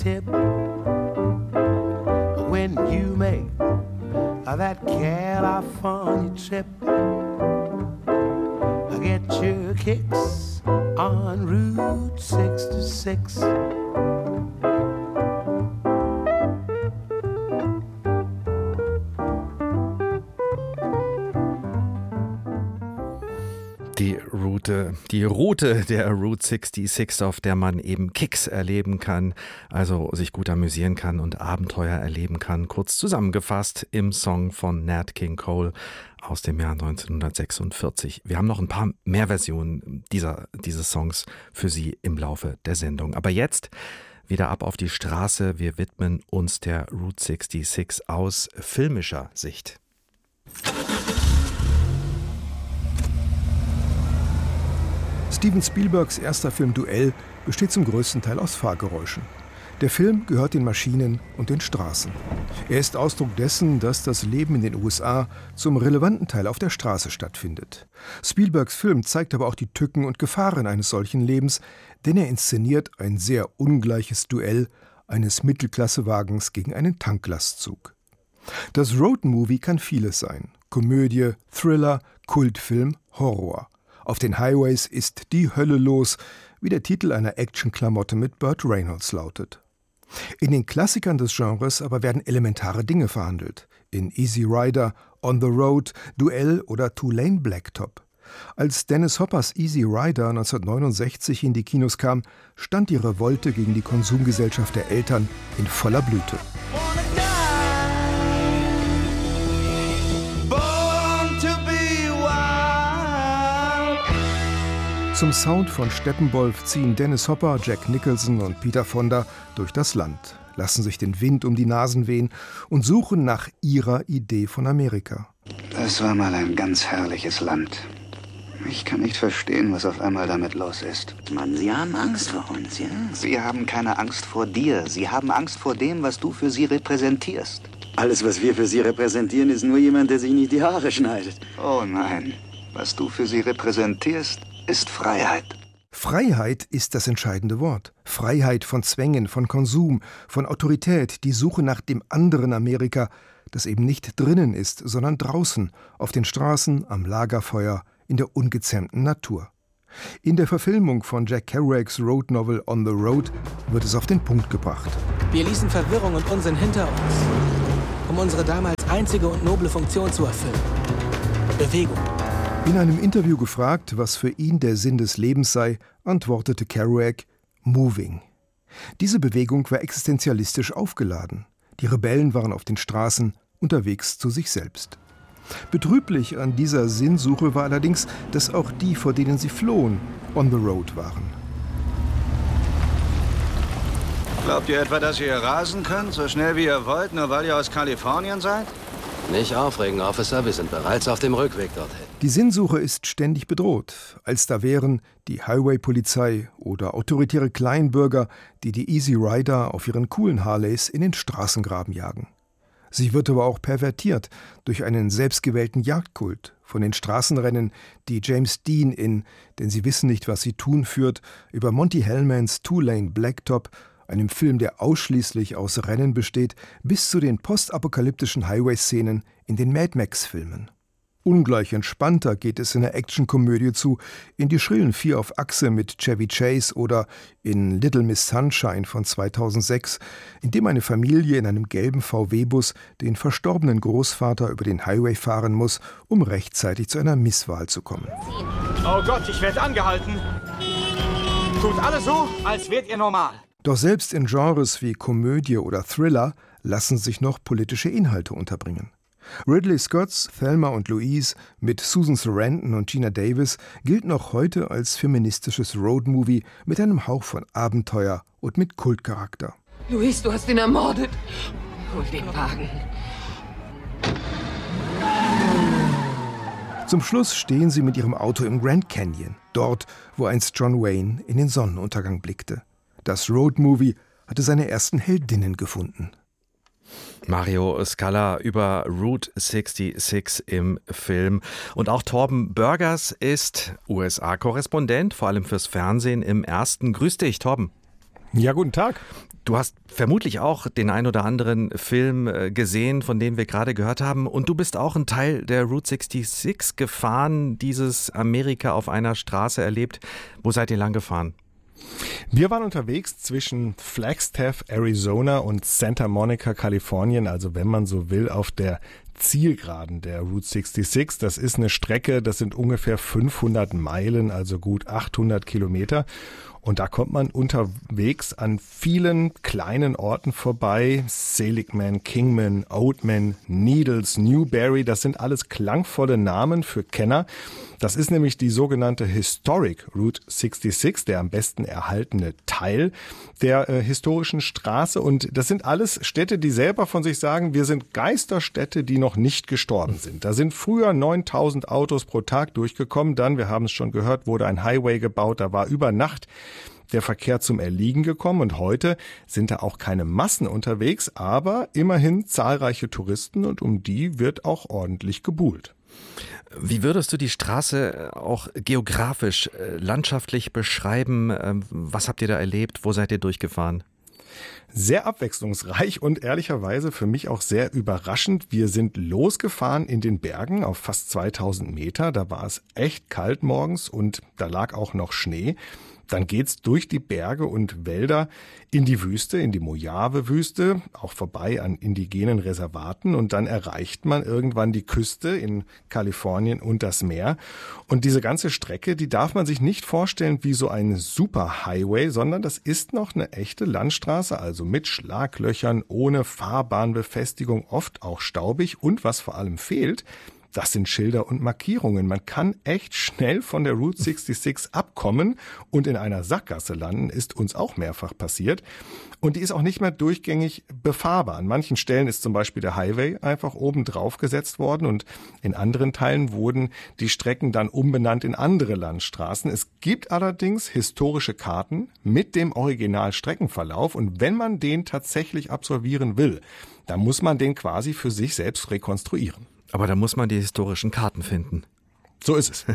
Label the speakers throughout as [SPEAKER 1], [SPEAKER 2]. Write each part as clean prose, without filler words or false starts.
[SPEAKER 1] tip when you make that California trip. Get your kicks on Route 66.
[SPEAKER 2] Die Route der Route 66, auf der man eben Kicks erleben kann, also sich gut amüsieren kann und Abenteuer erleben kann. Kurz zusammengefasst im Song von Nat King Cole aus dem Jahr 1946. Wir haben noch ein paar mehr Versionen dieses Songs für Sie im Laufe der Sendung. Aber jetzt wieder ab auf die Straße. Wir widmen uns der Route 66 aus filmischer Sicht.
[SPEAKER 3] Steven Spielbergs erster Film Duell besteht zum größten Teil aus Fahrgeräuschen. Der Film gehört den Maschinen und den Straßen. Er ist Ausdruck dessen, dass das Leben in den USA zum relevanten Teil auf der Straße stattfindet. Spielbergs Film zeigt aber auch die Tücken und Gefahren eines solchen Lebens, denn er inszeniert ein sehr ungleiches Duell eines Mittelklassewagens gegen einen Tanklastzug. Das Roadmovie kann vieles sein: Komödie, Thriller, Kultfilm, Horror. Auf den Highways ist die Hölle los, wie der Titel einer Actionklamotte mit Burt Reynolds lautet. In den Klassikern des Genres aber werden elementare Dinge verhandelt. In Easy Rider, On the Road, Duell oder Two-Lane Blacktop. Als Dennis Hoppers Easy Rider 1969 in die Kinos kam, stand die Revolte gegen die Konsumgesellschaft der Eltern in voller Blüte. Zum Sound von Steppenwolf ziehen Dennis Hopper, Jack Nicholson und Peter Fonda durch das Land, lassen sich den Wind um die Nasen wehen und suchen nach ihrer Idee von Amerika.
[SPEAKER 4] Das war mal ein ganz herrliches Land. Ich kann nicht verstehen, was auf einmal damit los ist.
[SPEAKER 5] Mann, Sie haben Angst vor uns, ja?
[SPEAKER 4] Sie haben keine Angst vor dir. Sie haben Angst vor dem, was du für sie repräsentierst.
[SPEAKER 5] Alles, was wir für Sie repräsentieren, ist nur jemand, der sich nicht die Haare schneidet.
[SPEAKER 4] Oh nein. Was du für sie repräsentierst, ist Freiheit.
[SPEAKER 3] Freiheit ist das entscheidende Wort. Freiheit von Zwängen, von Konsum, von Autorität, die Suche nach dem anderen Amerika, das eben nicht drinnen ist, sondern draußen, auf den Straßen, am Lagerfeuer, in der ungezähmten Natur. In der Verfilmung von Jack Kerouacs Road Novel On the Road wird es auf den Punkt gebracht.
[SPEAKER 6] Wir ließen Verwirrung und Unsinn hinter uns, um unsere damals einzige und noble Funktion zu erfüllen: Bewegung.
[SPEAKER 3] In einem Interview gefragt, was für ihn der Sinn des Lebens sei, antwortete Kerouac: Moving. Diese Bewegung war existenzialistisch aufgeladen. Die Rebellen waren auf den Straßen, unterwegs zu sich selbst. Betrüblich an dieser Sinnsuche war allerdings, dass auch die, vor denen sie flohen, on the road waren.
[SPEAKER 7] Glaubt ihr etwa, dass ihr rasen könnt, so schnell wie ihr wollt, nur weil ihr aus Kalifornien seid?
[SPEAKER 8] Nicht aufregen, Officer, wir sind bereits auf dem Rückweg dorthin.
[SPEAKER 3] Die Sinnsuche ist ständig bedroht, als da wären die Highway-Polizei oder autoritäre Kleinbürger, die die Easy Rider auf ihren coolen Harleys in den Straßengraben jagen. Sie wird aber auch pervertiert durch einen selbstgewählten Jagdkult, von den Straßenrennen, die James Dean in Denn sie wissen nicht, was sie tun führt, über Monty Hellmans Two-Lane Blacktop, einem Film, der ausschließlich aus Rennen besteht, bis zu den postapokalyptischen Highway-Szenen in den Mad Max-Filmen. Ungleich entspannter geht es in der Actionkomödie zu, in Die schrillen Vier auf Achse mit Chevy Chase oder in Little Miss Sunshine von 2006, in dem eine Familie in einem gelben VW-Bus den verstorbenen Großvater über den Highway fahren muss, um rechtzeitig zu einer Misswahl zu kommen.
[SPEAKER 9] Oh Gott, ich werde angehalten. Tut alles so, als wärt ihr normal.
[SPEAKER 3] Doch selbst in Genres wie Komödie oder Thriller lassen sich noch politische Inhalte unterbringen. Ridley Scotts Thelma und Louise mit Susan Sarandon und Gina Davis gilt noch heute als feministisches Roadmovie mit einem Hauch von Abenteuer und mit Kultcharakter.
[SPEAKER 10] Louise, du hast ihn ermordet. Hol den Wagen.
[SPEAKER 3] Zum Schluss stehen sie mit ihrem Auto im Grand Canyon, dort, wo einst John Wayne in den Sonnenuntergang blickte. Das Roadmovie hatte seine ersten Heldinnen gefunden.
[SPEAKER 2] Mario Scala über Route 66 im Film. Und auch Torben Burgers ist USA-Korrespondent, vor allem fürs Fernsehen im Ersten. Grüß dich, Torben.
[SPEAKER 11] Ja, guten Tag.
[SPEAKER 2] Du hast vermutlich auch den ein oder anderen Film gesehen, von dem wir gerade gehört haben. Und du bist auch ein Teil der Route 66 gefahren, dieses Amerika auf einer Straße erlebt. Wo seid ihr lang gefahren?
[SPEAKER 3] Wir waren unterwegs zwischen Flagstaff, Arizona und Santa Monica, Kalifornien, also wenn man so will, auf der Zielgeraden der Route 66. Das ist eine Strecke, das sind ungefähr 500 Meilen, also gut 800 Kilometer. Und da kommt man unterwegs an vielen kleinen Orten vorbei. Seligman, Kingman, Oatman, Needles, Newberry, das sind alles klangvolle Namen für Kenner. Das ist nämlich die sogenannte Historic Route 66, der am besten erhaltene Teil der historischen Straße. Und das sind alles Städte, die selber von sich sagen, wir sind Geisterstädte, die noch nicht gestorben sind. Da sind früher 9000 Autos pro Tag durchgekommen. Dann, wir haben es schon gehört, wurde ein Highway gebaut. Da war über Nacht der Verkehr zum Erliegen gekommen und heute sind da auch keine Massen unterwegs, aber immerhin zahlreiche Touristen und um die wird auch ordentlich gebuhlt.
[SPEAKER 2] Wie würdest du die Straße auch geografisch, landschaftlich beschreiben? Was habt ihr da erlebt? Wo seid ihr durchgefahren?
[SPEAKER 3] Sehr abwechslungsreich und ehrlicherweise für mich auch sehr überraschend. Wir sind losgefahren in den Bergen auf fast 2000 Meter. Da war es echt kalt morgens und da lag auch noch Schnee. Dann geht's durch die Berge und Wälder in die Wüste, in die Mojave-Wüste, auch vorbei an indigenen Reservaten und dann erreicht man irgendwann die Küste in Kalifornien und das Meer. Und diese ganze Strecke, die darf man sich nicht vorstellen wie so ein Superhighway, sondern das ist noch eine echte Landstraße, also mit Schlaglöchern, ohne Fahrbahnbefestigung, oft auch staubig und was vor allem fehlt, das sind Schilder und Markierungen. Man kann echt schnell von der Route 66 abkommen und in einer Sackgasse landen, ist uns auch mehrfach passiert. Und die ist auch nicht mehr durchgängig befahrbar. An manchen Stellen ist zum Beispiel der Highway einfach oben drauf gesetzt worden und in anderen Teilen wurden die Strecken dann umbenannt in andere Landstraßen. Es gibt allerdings historische Karten mit dem Originalstreckenverlauf und wenn man den tatsächlich absolvieren will, dann muss man den quasi für sich selbst rekonstruieren.
[SPEAKER 2] Aber da muss man die historischen Karten finden.
[SPEAKER 3] So ist es.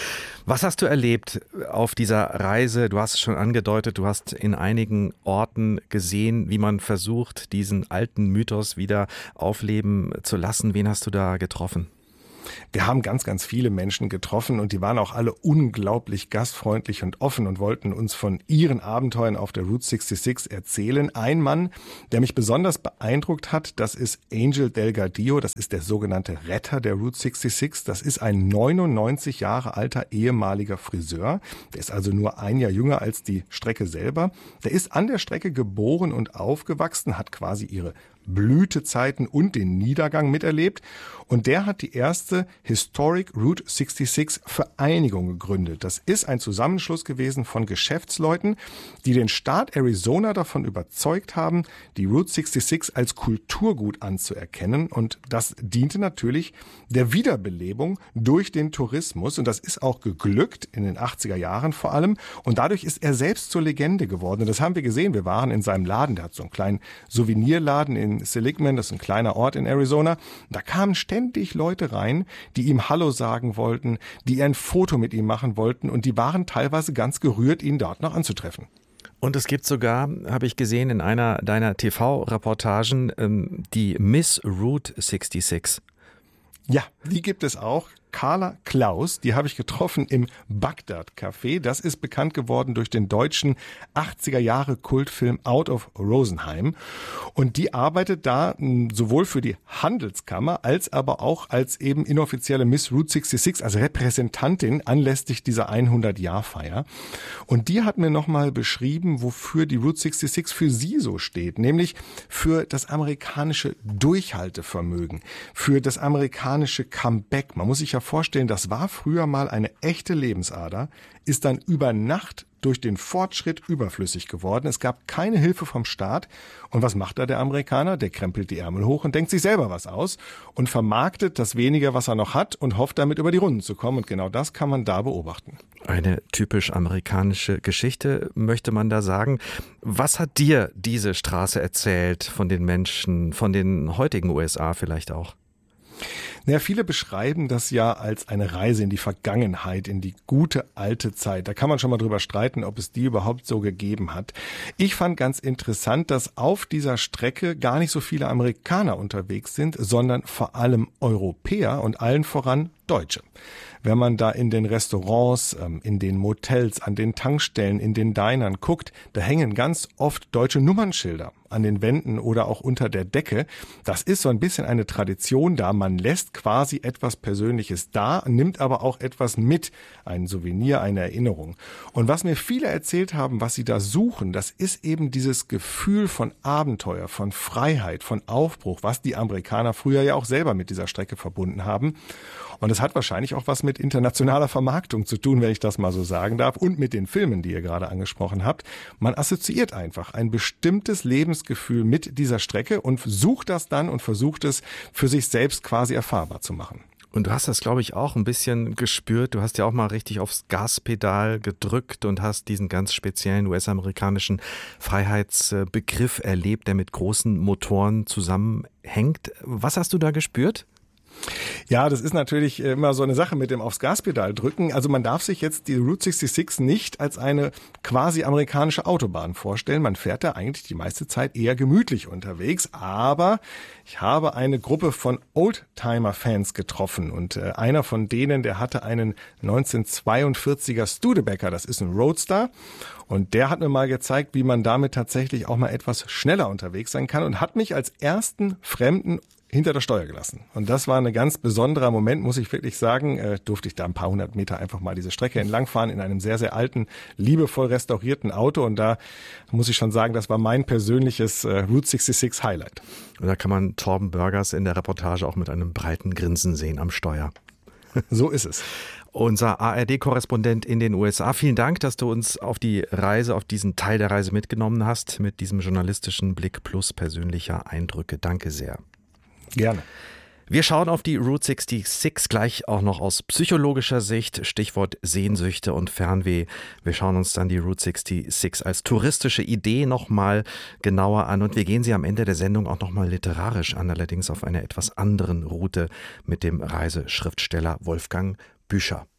[SPEAKER 2] Was hast du erlebt auf dieser Reise? Du hast es schon angedeutet, du hast in einigen Orten gesehen, wie man versucht, diesen alten Mythos wieder aufleben zu lassen. Wen hast du da getroffen?
[SPEAKER 3] Wir haben ganz, ganz viele Menschen getroffen und die waren auch alle unglaublich gastfreundlich und offen und wollten uns von ihren Abenteuern auf der Route 66 erzählen. Ein Mann, der mich besonders beeindruckt hat, das ist Angel Delgadillo, das ist der sogenannte Retter der Route 66. Das ist ein 99 Jahre alter ehemaliger Friseur. Der ist also nur ein Jahr jünger als die Strecke selber. Der ist an der Strecke geboren und aufgewachsen, hat quasi ihre Blütezeiten und den Niedergang miterlebt. Und der hat die erste Historic Route 66 Vereinigung gegründet. Das ist ein Zusammenschluss gewesen von Geschäftsleuten, die den Staat Arizona davon überzeugt haben, die Route 66 als Kulturgut anzuerkennen. Und das diente natürlich der Wiederbelebung durch den Tourismus. Und das ist auch geglückt in den 80er Jahren vor allem. Und dadurch ist er selbst zur Legende geworden. Und das haben wir gesehen. Wir waren in seinem Laden. Der hat so einen kleinen Souvenirladen in Seligman, das ist ein kleiner Ort in Arizona. Da kamen ständig Leute rein, die ihm Hallo sagen wollten, die ein Foto mit ihm machen wollten und die waren teilweise ganz gerührt, ihn dort noch anzutreffen.
[SPEAKER 2] Und es gibt sogar, habe ich gesehen in einer deiner TV-Reportagen, die Miss Route 66.
[SPEAKER 3] Ja, die gibt es auch. Carla Klaus, die habe ich getroffen im Bagdad Café. Das ist bekannt geworden durch den deutschen 80er-Jahre-Kultfilm Out of Rosenheim. Und die arbeitet da sowohl für die Handelskammer als aber auch als eben inoffizielle Miss Route 66, also Repräsentantin anlässlich dieser 100-Jahr-Feier. Und die hat mir nochmal beschrieben, wofür die Route 66 für sie so steht, nämlich für das amerikanische Durchhaltevermögen, für das amerikanische Comeback. Man muss sich ja vorstellen, das war früher mal eine echte Lebensader, ist dann über Nacht durch den Fortschritt überflüssig geworden. Es gab keine Hilfe vom Staat. Und was macht da der Amerikaner? Der krempelt die Ärmel hoch und denkt sich selber was aus und vermarktet das Wenige, was er noch hat und hofft damit über die Runden zu kommen. Und genau das kann man da beobachten.
[SPEAKER 2] Eine typisch amerikanische Geschichte, möchte man da sagen. Was hat dir diese Straße erzählt von den Menschen, von den heutigen USA vielleicht auch?
[SPEAKER 3] Naja, viele beschreiben das ja als eine Reise in die Vergangenheit, in die gute alte Zeit. Da kann man schon mal drüber streiten, ob es die überhaupt so gegeben hat. Ich fand ganz interessant, dass auf dieser Strecke gar nicht so viele Amerikaner unterwegs sind, sondern vor allem Europäer und allen voran Deutsche. Wenn man da in den Restaurants, in den Motels, an den Tankstellen, in den Dinern guckt, da hängen ganz oft deutsche Nummernschilder an den Wänden oder auch unter der Decke. Das ist so ein bisschen eine Tradition da. Man lässt quasi etwas Persönliches da, nimmt aber auch etwas mit. Ein Souvenir, eine Erinnerung. Und was mir viele erzählt haben, was sie da suchen, das ist eben dieses Gefühl von Abenteuer, von Freiheit, von Aufbruch, was die Amerikaner früher ja auch selber mit dieser Strecke verbunden haben. Und es hat wahrscheinlich auch was mit internationaler Vermarktung zu tun, wenn ich das mal so sagen darf, und mit den Filmen, die ihr gerade angesprochen habt. Man assoziiert einfach ein bestimmtes Lebensgefühl mit dieser Strecke und sucht das dann und versucht es für sich selbst quasi erfahrbar zu machen.
[SPEAKER 2] Und du hast das, glaube ich, auch ein bisschen gespürt. Du hast ja auch mal richtig aufs Gaspedal gedrückt und hast diesen ganz speziellen US-amerikanischen Freiheitsbegriff erlebt, der mit großen Motoren zusammenhängt. Was hast du da gespürt?
[SPEAKER 3] Ja, das ist natürlich immer so eine Sache mit dem aufs Gaspedal drücken. Also man darf sich jetzt die Route 66 nicht als eine quasi amerikanische Autobahn vorstellen. Man fährt da eigentlich die meiste Zeit eher gemütlich unterwegs. Aber ich habe eine Gruppe von Oldtimer-Fans getroffen und einer von denen, der hatte einen 1942er Studebaker. Das ist ein Roadster. Und der hat mir mal gezeigt, wie man damit tatsächlich auch mal etwas schneller unterwegs sein kann und hat mich als ersten Fremden hinter der Steuer gelassen. Und das war ein ganz besonderer Moment, muss ich wirklich sagen. Durfte ich da ein paar hundert Meter einfach mal diese Strecke entlangfahren in einem sehr, sehr alten, liebevoll restaurierten Auto. Und da muss ich schon sagen, das war mein persönliches Route 66 Highlight.
[SPEAKER 2] Und da kann man Torben Börgers in der Reportage auch mit einem breiten Grinsen sehen am Steuer.
[SPEAKER 3] So ist es.
[SPEAKER 2] Unser ARD-Korrespondent in den USA. Vielen Dank, dass du uns auf die Reise, auf diesen Teil der Reise mitgenommen hast, mit diesem journalistischen Blick plus persönlicher Eindrücke. Danke sehr.
[SPEAKER 3] Gerne.
[SPEAKER 2] Wir schauen auf die Route 66 gleich auch noch aus psychologischer Sicht, Stichwort Sehnsüchte und Fernweh. Wir schauen uns dann die Route 66 als touristische Idee nochmal genauer an und wir gehen sie am Ende der Sendung auch nochmal literarisch an, allerdings auf einer etwas anderen Route mit dem Reiseschriftsteller Wolfgang Büscher.